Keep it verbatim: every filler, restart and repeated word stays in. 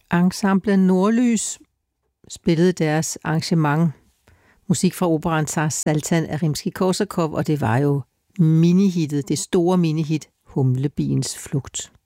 Ensemble Nordlys spillede deres arrangement musik fra operaen Zar Saltan af Rimskij-Korsakov, og det var jo minihittet, det store minihit Humlebiens flugt.